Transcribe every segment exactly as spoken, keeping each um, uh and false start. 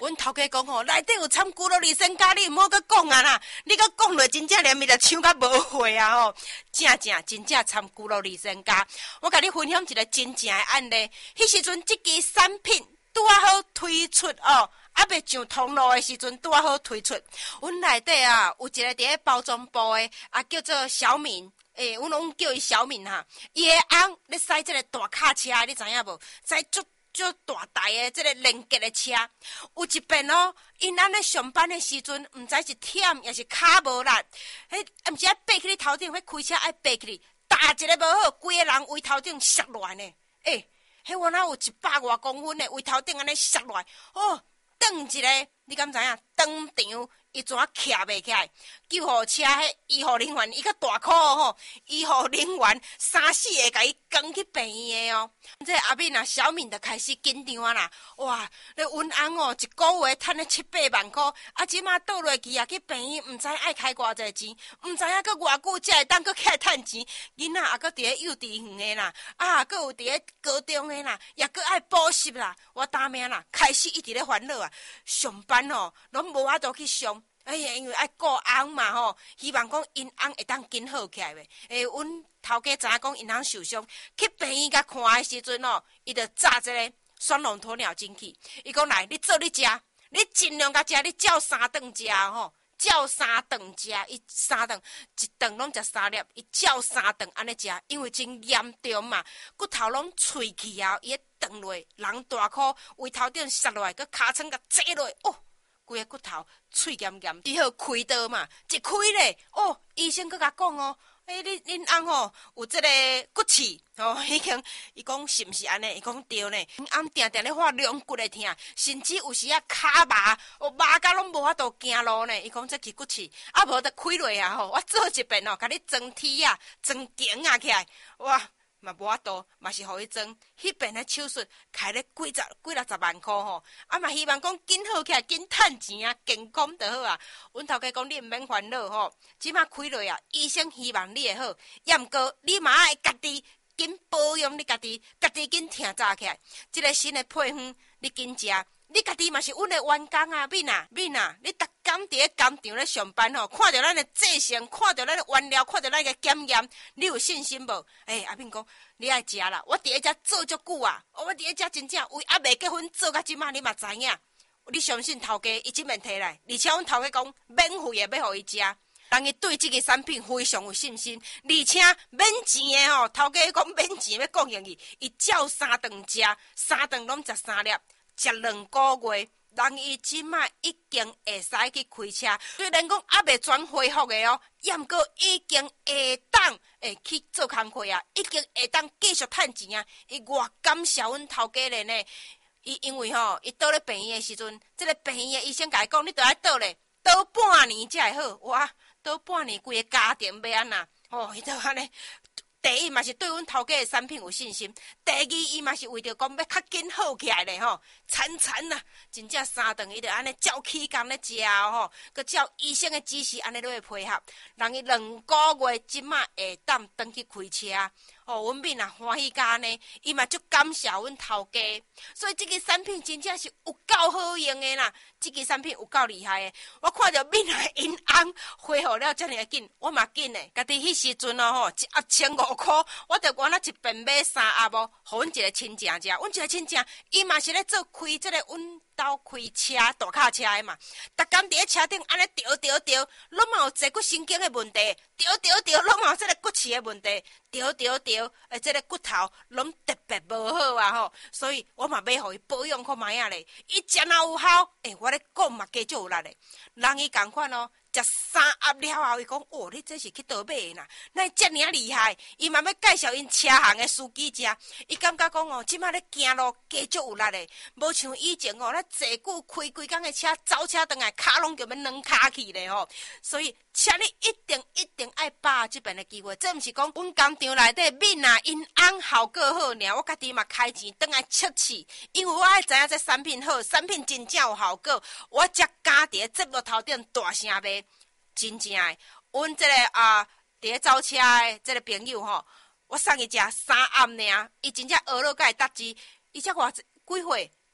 阮头家讲吼，内底有掺骨肉利身咖，你毋好阁讲啊啦！你阁讲落真正连咪着抢甲无货啊吼！正正真正掺骨肉利身咖，我甲你分享一个真正的案例。迄时阵，即支产品拄啊好推出哦，啊未上通路的时阵拄啊好推出。阮内底啊有一个伫咧包装部的啊，叫做小敏。诶、欸，阮拢叫伊小敏哈，伊的翁咧驶即个大卡车，你知影无？驶足足大台的即个连结的车。有一遍哦，因安咧上班的时阵，毋知是忝也是骹无力，迄毋是爱爬去你头顶，迄开车爱爬去你，打一个无好，规个人围头顶摔落来呢。诶、欸，迄我哪有一百外公分的围头顶安尼摔落来，哦，转一个，你敢知影？当场。伊怎徛袂起来？救护车迄医护人员伊较大颗吼，医护人员三四个甲伊扛去病院的哦。这阿敏啊，小敏就开始紧张啊啦！哇，你阮翁哦，一个月趁了七八万块，啊，即马倒落去啊，去病院毋知爱开偌济钱，毋知影搁偌久才会当搁起来趁钱。囡仔也搁伫咧幼稚园的啦，啊，搁有伫咧高中的啦，也搁爱补习啦。我打命啦，开始一直咧烦恼啊，上班哦，拢无法度去上。哎呀，因为爱顾翁嘛吼，希望讲因翁会当紧好起来呗。诶，阮头家知影讲因翁受伤，去病院甲看的时阵哦，伊就炸一个双龙鸵鸟进去。伊讲来，你做你食，你尽量甲食，你照三顿食吼，照三顿食，伊三顿一顿拢食三粒，伊照三顿安尼食，因为真严重嘛，骨头拢脆去啊，伊断落，人大颗，胃头顶摔落来，佮尻川甲坐落，哦。规个骨头脆咸咸，只好开刀嘛，一开咧，哦，医生佮甲讲哦，诶、欸，你恁翁吼有即个骨刺，哦，已经，伊讲是毋是安尼？伊讲对呢，恁翁定定咧发两骨的痛，甚至有时啊骹麻，哦麻甲拢无法度行路呢。伊讲这是骨刺，啊无得开落啊吼，我做一遍哦，甲你装体啊，装紧啊起来，哇！嘛无法度，嘛是互伊装。迄边的手术开咧几十、几六十万块吼，啊嘛希望讲紧好起来，紧趁钱啊，健康就好啊。阮头家讲你毋免烦恼吼，即马开落啊，医生希望你会好，也毋过你嘛爱家己紧保养你家己，家己紧听早起来。即个新的配方你紧食。你家己嘛是阮的员工啊，敏啊，敏啊！你逐工伫咧工厂咧上班吼，看着咱的制成，看着咱的原料，看着咱的检验，你有信心无？诶、欸，阿敏讲，你爱食啦！我伫咧遮做足久啊，我伫咧遮真正为还未结婚做到即马，你嘛知影？你相信头家伊即面摕来，而且阮头家讲免费的要互伊食，人伊对即个产品非常有信心，而且免钱的吼，头家讲免钱要供应伊，伊照三顿食，三顿拢食三粒。食两个月，人伊即马已经会使去开车，虽然讲还未全恢复的哦，也毋过已经会当会去做工课啊，已经会当继续趁钱啊。伊偌感谢阮头家咧呢，伊因为吼，伊倒咧病院的时阵，即、这个病院的医生甲伊讲，你倒来倒咧，倒半年才会好。哇，倒半年规个家庭要安那？哦，伊就安尼。第一嘛是对阮头家的产品有信心，第二伊嘛是为着讲要较紧好起来咧吼，惨惨啊，真正三顿伊着安尼照起工咧食吼，佮照医生的指示安尼落去配合，人伊两个月即马会当登去开车，哦，阮敏啊欢喜甲呢，伊嘛足感谢阮头家，所以即个产品真正是有够好用的啦，即个产品有够厉害的，我看着敏啊因翁恢复了遮尔紧，我嘛紧的，家己迄时阵哦吼，一盒千五块，我着原来一遍买三盒哦，互阮一个亲戚食，阮一个亲戚伊嘛是咧做开即个阮兜开车大卡车的嘛，逐工伫咧车顶安尼调调调，拢嘛有坐骨神经的问题，调调调，拢嘛有即个骨刺的问题，调调调，诶，即个骨头拢特别无好啊吼，所以我嘛要互伊保养看卖啊咧，伊真若有效，诶，我咧讲嘛加足有力咧，人伊共款哦。食三盒了后，伊讲哦，你这是去倒买的啦？那遮尔厉害，伊嘛要介绍因车行的司机食，伊感觉讲哦，即马咧行路加足有力的，无像以前哦，咱坐久开规工的车走车转来，骹拢就要软骹去咧吼。所以，请你一定一定爱把握这边的机会，这毋是讲阮工厂内底敏啊因翁效果好尔，我家己嘛开钱转来测试，因为我爱知影这产品好，产品真正有效果，我才敢伫咧节目头顶大声骂。真正诶，阮这个啊，伫咧走车诶，这个朋友吼，我送伊食三盒尔，伊真正学了甲会答字，伊才偌几岁，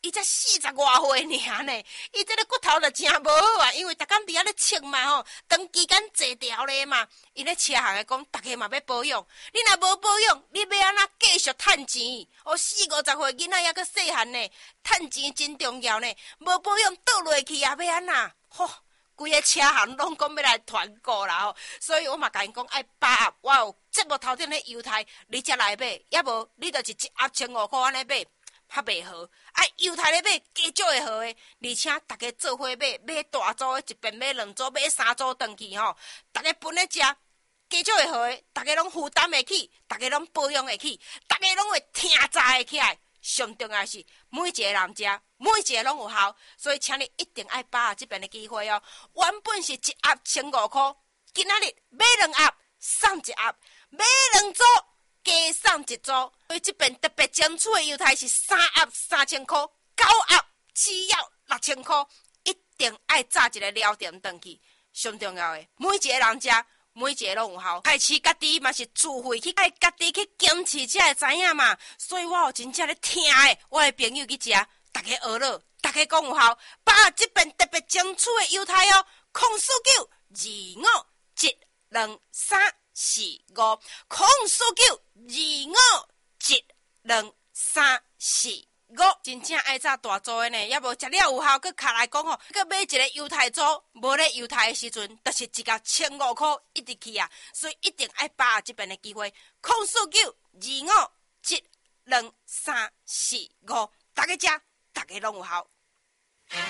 伊才四十外岁尔呢，伊这个骨头就真无好啊，因为逐工伫遐咧称嘛吼，长期间坐调咧嘛。伊咧车行诶讲，逐个嘛要保养，你若无保养，你要安怎继续趁钱？哦，四五十岁囡仔还阁细汉呢，趁钱真重要呢。无保养倒落去啊，要安怎？吼、哦，规个车行拢讲要来团购啦吼，所以我嘛甲因讲爱把握，我有节目头顶咧犹太，你才来买，要无你就是一盒千五块安尼买。较袂好，啊，犹太咧买加少会好诶，而且大家做伙买，买大组诶，一边买两组，买三组登去吼，大家分咧食，加少会好诶，大家拢负担会起，大家拢保养会起，大家拢会听早会起来。上重要是每一个人食，每一个拢有效，所以请你一定爱把握这边的机会哦。原本是一盒千五块，今仔日买两盒送一盒，买两组。加送一组，所以这边特别争取的犹太是三盒三千块，九盒只要六千块，一定爱炸一个了店登去。上重要的，每一个人食，每一个拢有效。开始家己嘛是自费去，爱家己去坚持才会知影嘛。所以我有真正咧听的，我的朋友去食，大家学了，大家讲有效。把这边特别争取的犹太哦，空四九二五一两三。四五空数九二五一两三四五，真正爱炸大组的呢，要无食了有效，佮卡来讲吼，佮买一个犹太组，无咧犹太的时阵，就是一个千五块一直去啊，所以一定爱把握这边的机会，空数九二五一两三四五，大家食，大家拢有效。